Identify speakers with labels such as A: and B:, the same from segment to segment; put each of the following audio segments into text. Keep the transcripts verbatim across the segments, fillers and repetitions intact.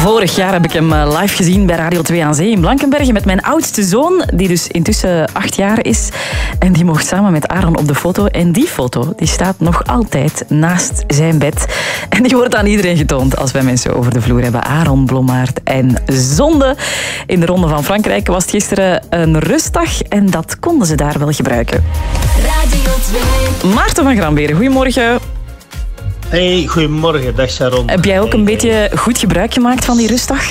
A: Vorig jaar heb ik hem live gezien bij Radio twee aan Zee in Blankenberge met mijn oudste zoon, die dus intussen acht jaar is. En die mocht samen met Aaron op de foto. En die foto die staat nog altijd naast zijn bed. En die wordt aan iedereen getoond als wij mensen over de vloer hebben. Aaron Blommaert en Zonde. In de Ronde van Frankrijk was het gisteren een rustdag en dat konden ze daar wel gebruiken. Radio twee. Maarten van Gramberen, goedemorgen.
B: Hey, goedemorgen, dag Sharon.
A: Heb jij ook een beetje goed gebruik gemaakt van die rustdag?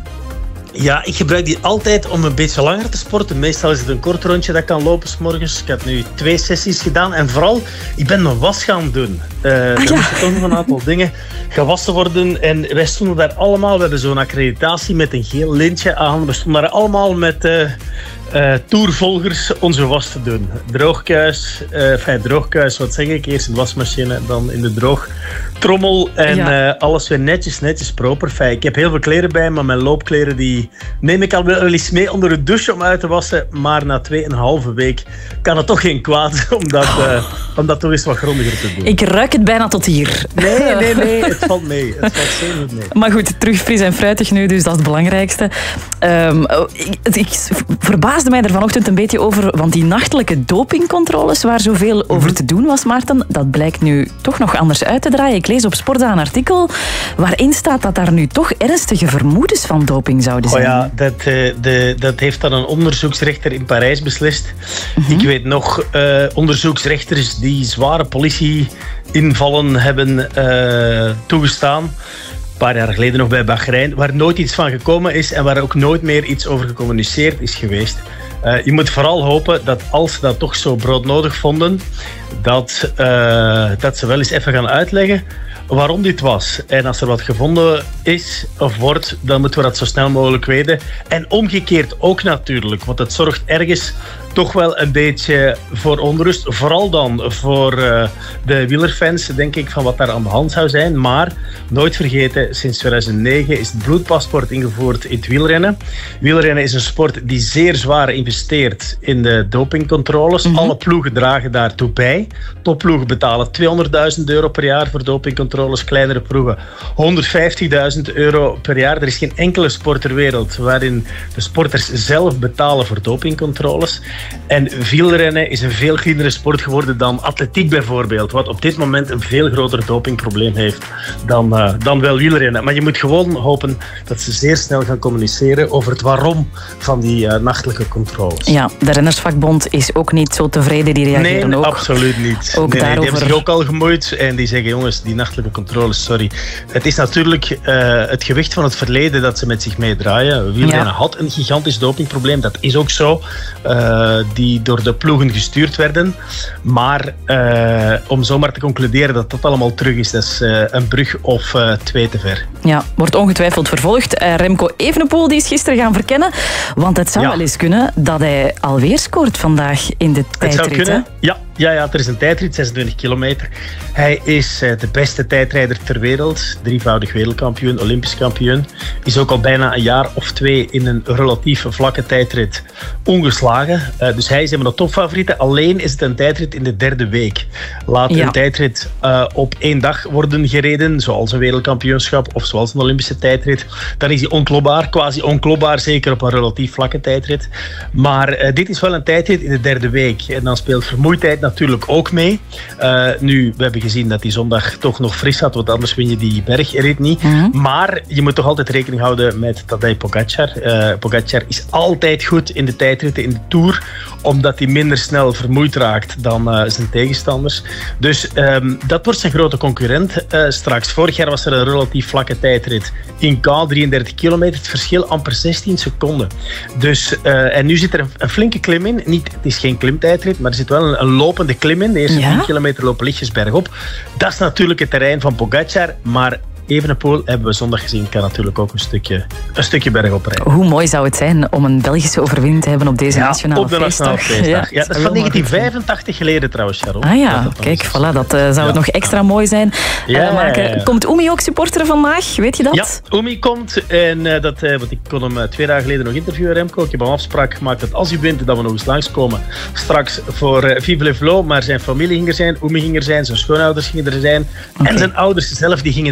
B: Ja, ik gebruik die altijd om een beetje langer te sporten. Meestal is het een kort rondje dat kan lopen 's morgens. Ik heb nu twee sessies gedaan en vooral, ik ben mijn was gaan doen. Uh, ah, er ja. moesten toch nog een aantal dingen gewassen worden. En wij stonden daar allemaal, we hebben zo'n accreditatie met een geel lintje aan. We stonden daar allemaal met uh, uh, tourvolgers onze was te doen. Droogkuis, uh, enfin, droogkuis, wat zeg ik? Eerst in de wasmachine, dan in de droogtrommel. En ja. uh, alles weer netjes, netjes proper. Enfin, ik heb heel veel kleren bij, maar mijn loopkleren die neem ik al wel eens mee onder de douche om uit te wassen. Maar na tweeënhalve week kan het toch geen kwaad om dat, uh, om dat toch eens wat grondiger te doen.
A: Ik ruik het bijna tot hier.
B: Nee, nee, nee. Het valt mee. Het valt zeer goed mee.
A: Maar goed, terug fris en fruitig nu, dus dat is het belangrijkste. Um, ik, ik verbaasde mij er vanochtend een beetje over, want die nachtelijke dopingcontroles waar zoveel mm-hmm. over te doen was, Maarten, dat blijkt nu toch nog anders uit te draaien. Ik lees op Sportza een artikel waarin staat dat daar nu toch ernstige vermoedens van doping zouden zijn.
B: Oh ja, dat, uh, de, dat heeft dan een onderzoeksrechter in Parijs beslist. Mm-hmm. Ik weet nog, uh, onderzoeksrechters die zware politieinvallen hebben uh, toegestaan. Een paar jaar geleden nog bij Bahrein, waar nooit iets van gekomen is en waar ook nooit meer iets over gecommuniceerd is geweest. Uh, je moet vooral hopen dat als ze dat toch zo broodnodig vonden, dat, uh, dat ze wel eens even gaan uitleggen waarom dit was. En als er wat gevonden is of wordt, dan moeten we dat zo snel mogelijk weten. En omgekeerd ook natuurlijk, want het zorgt ergens toch wel een beetje voor onrust. Vooral dan voor uh, de wielerfans, denk ik, van wat daar aan de hand zou zijn. Maar nooit vergeten, sinds tweeduizend negen is het bloedpaspoort ingevoerd in het wielrennen. Wielrennen is een sport die zeer zwaar investeert in de dopingcontroles. Mm-hmm. Alle ploegen dragen daartoe bij. Topploegen betalen tweehonderdduizend euro per jaar voor dopingcontroles. Kleinere ploegen honderdvijftigduizend euro per jaar. Er is geen enkele sport ter wereld waarin de sporters zelf betalen voor dopingcontroles. En wielrennen is een veel kleinere sport geworden dan atletiek bijvoorbeeld, wat op dit moment een veel groter dopingprobleem heeft dan, uh, dan wel wielrennen. Maar je moet gewoon hopen dat ze zeer snel gaan communiceren over het waarom van die uh, nachtelijke controles.
A: Ja, de Rennersvakbond is ook niet zo tevreden, die reageren
B: nee,
A: ook.
B: absoluut niet.
A: Ook
B: nee,
A: daarover...
B: nee, die hebben zich ook al gemoeid en die zeggen, jongens, die nachtelijke controles, sorry. Het is natuurlijk uh, het gewicht van het verleden dat ze met zich meedraaien. Wielrennen ja. had een gigantisch dopingprobleem, dat is ook zo. Uh, die door de ploegen gestuurd werden. Maar uh, om zomaar te concluderen dat dat allemaal terug is, dat is uh, een brug of uh, twee te ver.
A: Ja, wordt ongetwijfeld vervolgd. Uh, Remco Evenepoel die is gisteren gaan verkennen, want het zou ja. wel eens kunnen dat hij alweer scoort vandaag in de tijdrit. Het zou kunnen,
B: ja. Ja, ja, er is een tijdrit, zesentwintig kilometer. Hij is uh, de beste tijdrijder ter wereld. Drievoudig wereldkampioen, olympisch kampioen. Is ook al bijna een jaar of twee in een relatief vlakke tijdrit ongeslagen. Uh, dus hij is een van de topfavorieten. Alleen is het een tijdrit in de derde week. Laat ja. een tijdrit uh, op één dag worden gereden, zoals een wereldkampioenschap of zoals een Olympische tijdrit. Dan is hij onklopbaar, quasi onklopbaar, zeker op een relatief vlakke tijdrit. Maar uh, dit is wel een tijdrit in de derde week. En dan speelt vermoeidheid natuurlijk ook mee. Uh, nu, we hebben gezien dat die zondag toch nog fris had, want anders win je die bergrit niet. Mm-hmm. Maar je moet toch altijd rekening houden met Tadej Pogacar. Uh, Pogacar is altijd goed in de tijdritten, in de Tour, omdat hij minder snel vermoeid raakt dan uh, zijn tegenstanders. Dus um, dat wordt zijn grote concurrent uh, straks. Vorig jaar was er een relatief vlakke tijdrit in K, drieëndertig kilometer. Het verschil amper zestien seconden. Dus, uh, en nu zit er een, een flinke klim in. Niet, het is geen klimtijdrit, maar er zit wel een, een lopende klim in. De eerste ja? tien kilometer lopen lichtjes bergop. Dat is natuurlijk het terrein van Pogacar, maar Evenepoel, hebben we zondag gezien, kan natuurlijk ook een stukje, een stukje bergop rijden.
A: Hoe mooi zou het zijn om een Belgische overwinning te hebben op deze ja, nationale
B: op de
A: feestdag.
B: Nationale feestdag. Ja, ja, dat is van negentien vijfentachtig geleden trouwens, Sharon.
A: Ah ja, dat kijk, voilà, dat uh, zou ja. het nog extra mooi zijn.
B: Ja, uh, maken.
A: Ja, ja. Komt Oemi ook supporteren vandaag? Weet je dat?
B: Ja, Oemi komt. En uh, dat, uh, want ik kon hem uh, twee dagen geleden nog interviewen, Remco. Ik heb een afspraak gemaakt dat als hij wint, dat we nog eens langskomen. Straks voor uh, Vive le Vlo, maar zijn familie ging er zijn, Oemi ging er zijn, zijn schoonouders gingen er zijn. Okay. En zijn ouders zelf, die gingen er ook nog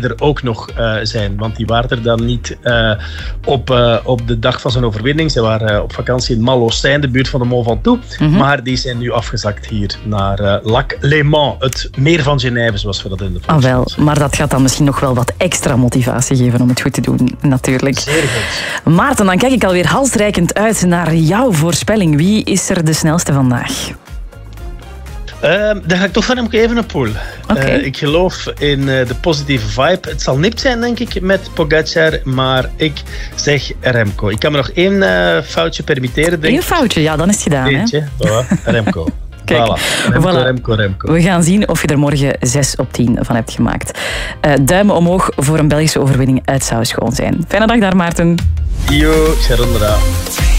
B: nog uh, zijn. Want die waren er dan niet uh, op, uh, op de dag van zijn overwinning. Ze waren uh, op vakantie in Malocijn, de buurt van de Mont Ventoux. Mm-hmm. Maar die zijn nu afgezakt hier naar uh, Lac Léman, het meer van Genève, zoals we dat in de
A: Ah, wel, maar dat gaat dan misschien nog wel wat extra motivatie geven om het goed te doen, natuurlijk.
B: Zeer goed.
A: Maarten, dan kijk ik alweer halsreikend uit naar jouw voorspelling. Wie is er de snelste vandaag?
B: Uh, dan ga ik toch van Remco Evenepoel.
A: Okay.
B: Uh, ik geloof in uh, de positieve vibe. Het zal nipt zijn, denk ik, met Pogacar, maar ik zeg Remco. Ik kan me nog één uh, foutje permitteren, denk ik.
A: Eén foutje, ja, dan is het gedaan.
B: Eentje,
A: hè?
B: Voilà, Remco.
A: Kijk,
B: voilà. Remco,
A: voilà.
B: Remco, Remco.
A: We gaan zien of je er morgen zes op tien van hebt gemaakt. Uh, duimen omhoog voor een Belgische overwinning. Het zou schoon zijn. Fijne dag daar, Maarten.
B: Yo, Sharon.